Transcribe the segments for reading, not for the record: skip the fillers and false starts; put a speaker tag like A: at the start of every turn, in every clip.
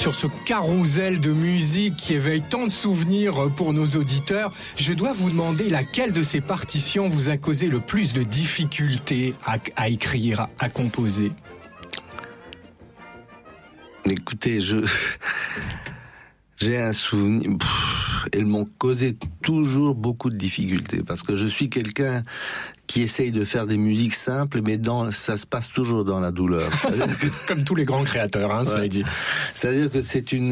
A: Sur ce carrousel de musique qui éveille tant de souvenirs pour nos auditeurs, je dois vous demander laquelle de ces partitions vous a causé le plus de difficultés à écrire, à composer.
B: Écoutez, j'ai un souvenir. Elles m'ont causé toujours beaucoup de difficultés parce que je suis quelqu'un qui essaye de faire des musiques simples, mais ça se passe toujours dans la douleur.
A: Comme tous les grands créateurs, hein, ça est dit.
B: C'est-à-dire que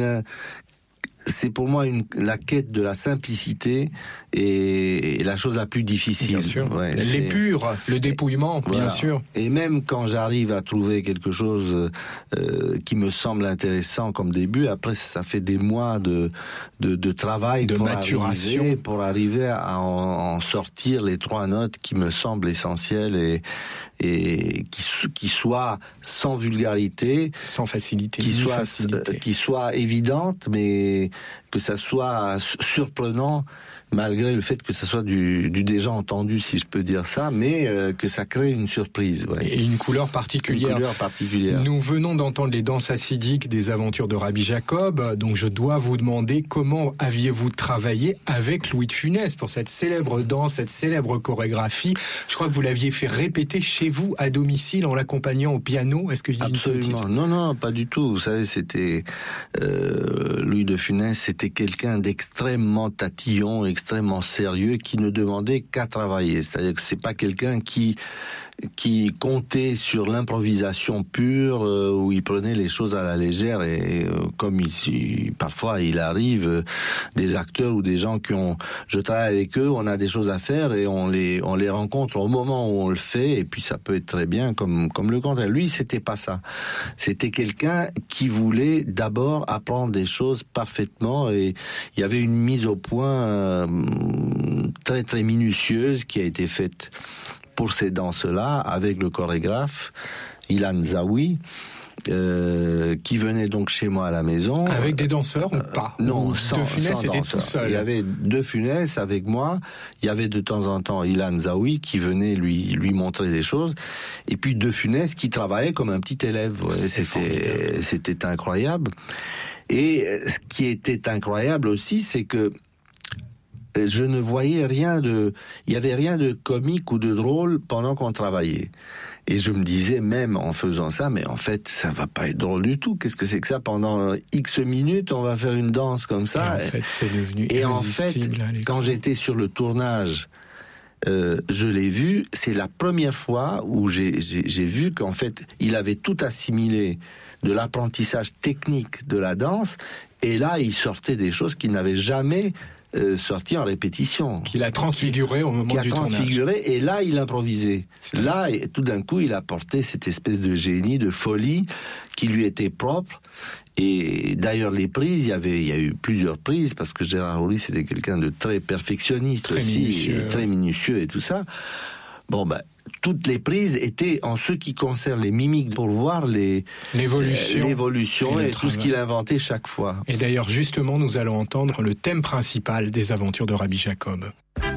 B: c'est pour moi la quête de la simplicité et la chose la plus difficile.
A: Bien sûr. Ouais, l'épure, le dépouillement, voilà. Bien sûr.
B: Et même quand j'arrive à trouver quelque chose qui me semble intéressant comme début, après ça fait des mois de travail,
A: de maturation,
B: pour arriver à en sortir les 3 notes qui me semblent essentielles et qui soient sans vulgarité,
A: sans facilité,
B: qui soient évidentes, mais que ça soit surprenant malgré le fait que ça soit du déjà entendu, si je peux dire ça, mais que ça crée une surprise. Ouais.
A: Et une couleur particulière. Nous venons d'entendre les danses acidiques des aventures de Rabbi Jacob, donc je dois vous demander comment aviez-vous travaillé avec Louis de Funès pour cette célèbre danse, cette célèbre chorégraphie. Je crois que vous l'aviez fait répéter chez vous à domicile en l'accompagnant au piano. Est-ce que je dis
B: Absolument. Une sottise ? Non, pas du tout. Vous savez, c'était Louis de Funès, c'était quelqu'un d'extrêmement tatillon, extrêmement sérieux, qui ne demandait qu'à travailler. C'est-à-dire que c'est pas quelqu'un qui comptait sur l'improvisation pure, où il prenait les choses à la légère, et comme parfois il arrive des acteurs ou des gens je travaille avec eux, on a des choses à faire et on les rencontre au moment où on le fait, et puis ça peut être très bien comme le contraire. Lui, c'était pas ça. C'était quelqu'un qui voulait d'abord apprendre des choses parfaitement, et il y avait une mise au point très très minutieuse qui a été faite pour ces danses-là, avec le chorégraphe Ilan Zaoui, qui venait donc chez moi à la maison.
A: Avec des danseurs ou pas?
B: Non,
A: De Funès était tout seul.
B: Il y avait De Funès avec moi, il y avait de temps en temps Ilan Zaoui qui venait lui montrer des choses, et puis De Funès qui travaillait comme un petit élève. Ouais, c'était incroyable. Et ce qui était incroyable aussi, c'est que je ne voyais il y avait rien de comique ou de drôle pendant qu'on travaillait. Et je me disais même en faisant ça, mais en fait, ça va pas être drôle du tout. Qu'est-ce que c'est que ça? Pendant X minutes, on va faire une danse comme ça.
A: Et en fait, c'est devenu irrésistible.
B: Et en fait, quand j'étais sur le tournage, je l'ai vu, c'est la première fois où j'ai vu qu'en fait, il avait tout assimilé de l'apprentissage technique de la danse, et là, il sortait des choses qu'il n'avait jamais sorti en répétition.
A: Qu'il a transfiguré au moment du tournage.
B: Et là, il improvisait. Là, et tout d'un coup, il apportait cette espèce de génie, de folie qui lui était propre. Et d'ailleurs, les prises, il y a eu plusieurs prises, parce que Gérard Houry, c'était quelqu'un de très perfectionniste très minutieux et tout ça. Bon, toutes les prises étaient en ce qui concerne les mimiques pour voir l'évolution et tout ce qu'il inventait chaque fois.
A: Et d'ailleurs, justement, nous allons entendre le thème principal des aventures de Rabbi Jacob.